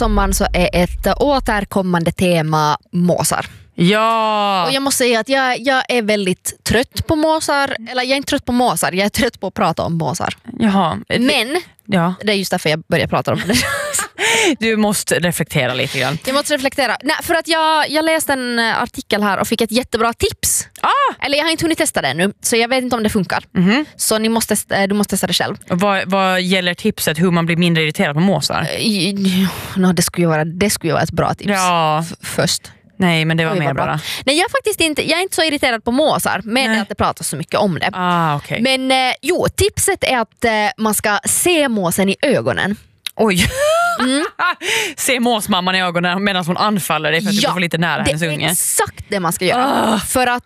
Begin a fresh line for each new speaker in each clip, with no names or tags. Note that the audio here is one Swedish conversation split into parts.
sommaren så är ett återkommande tema måsar.
Ja.
Och jag måste säga att jag är väldigt trött på måsar. Eller jag är inte trött på måsar, jag är trött på att prata om måsar.
Jaha.
Men det är just därför jag börjar prata om det.
Du måste reflektera lite grann.
Jag måste reflektera. Nej, för att jag läste en artikel här och fick ett jättebra tips. Eller jag har inte hunnit testa det ännu, så jag vet inte om det funkar. Så du måste testa det själv.
Vad gäller tipset hur man blir mindre irriterad på måsar?
Det skulle ju vara ett bra tips först.
Nej, men det var mer bara.
Nej, jag är inte så irriterad på måsar, men att det pratas så mycket om det.
Okay.
Men tipset är att man ska se måsen i ögonen.
Oj. Se måsmamman i ögonen medan hon anfaller dig för att du får lite nära hennes unge.
Det är exakt det man ska göra. För att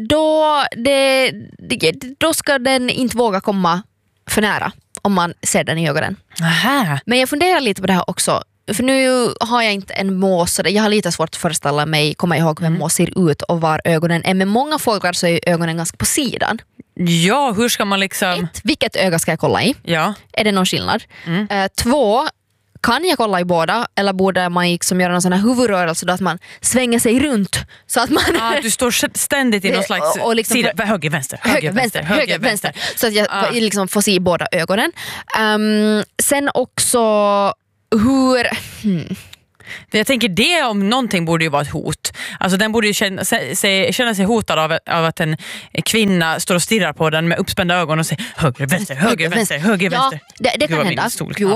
då ska den inte våga komma för nära om man ser den i ögonen.
Aha.
Men jag funderar lite på det här också. För nu har jag inte en mås, jag har lite svårt att föreställa mig, komma ihåg hur en mås ser ut och var ögonen är. Men många fåglar så är ögonen ganska på sidan.
Ja, hur ska man liksom...
Vilket öga ska jag kolla i?
Ja.
Är det någon skillnad? 2, kan jag kolla i båda? Eller borde man liksom göra någon sån här huvudrörelse då att man svänger sig runt? Så att man...
du står ständigt i någon slags
och liksom
sida, höger, vänster.
Så att jag liksom får se båda ögonen. Sen också hur...
Jag tänker det om någonting borde ju vara ett hot. Alltså den borde ju känna sig hotad av att en kvinna står och stirrar på den med uppspända ögon och säger höger, vänster.
Ja, det kan hända.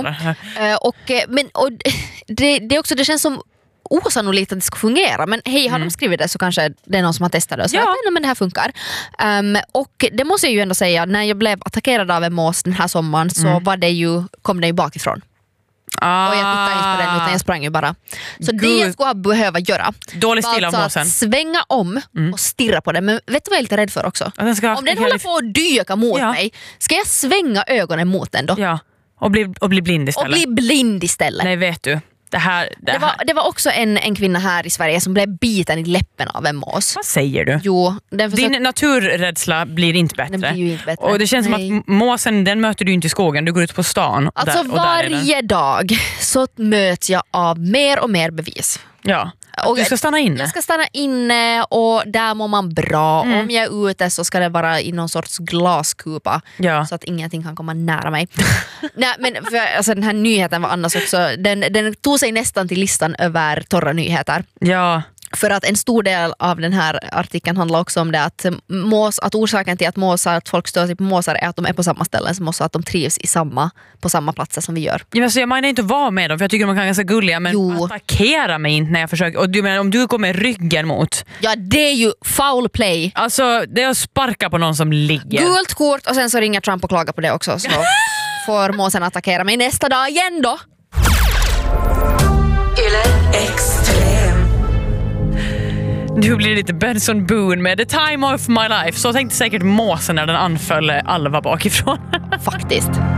Det känns som osannolikt att det ska fungera, men hej, har de skrivit det så kanske det är någon som har testat det och så men det här funkar. Och det måste jag ju ändå säga, när jag blev attackerad av en mås den här sommaren så kom det ju bakifrån. Och jag tittade inte på den utan jag sprang ju bara. Så det jag skulle behöva göra
dålig stil av
måsen. Svänga om och stirra på den. Men vet du vad jag är lite rädd för också? Om den håller på att dyka mot mig, ska jag svänga ögonen mot den då?
Ja, och bli blind istället. Nej, vet du. Det var också en kvinna här i Sverige som blev biten i läppen av en mås. Vad säger du?
Jo,
din naturrädsla blir inte bättre.
Den blir ju inte bättre.
Och det känns som att måsen, den möter du inte i skogen. Du går ut på stan.
Alltså varje dag så möts jag av mer och mer bevis.
Ja. Och du ska stanna inne.
Jag ska stanna inne och där mår man bra. Om jag är ute så ska det vara i någon sorts glaskupa så att ingenting kan komma nära mig. Nej, men alltså, den här nyheten var annars också, den tog sig nästan till listan över torra nyheter. Ja. För att en stor del av den här artikeln handlar också om det att orsaken till att folk stör sig på måsar är att de är på samma ställen som oss, att de trivs på samma platser som vi gör. Ja, men så jag menar inte att vara med dem, för jag tycker de kan vara ganska gulliga, men attackera mig inte när jag försöker. Och du menar, om du kommer ryggen mot... Ja, det är ju foul play. Alltså, det är att sparka på någon som ligger. Gult kort och sen så ringer Trump och klagar på det också, så får måsen attackera mig nästa dag igen då. Du blir lite Benson Boone med The Time of My Life. Så tänkte säkert måsen när den anföll Alva bakifrån. Faktiskt.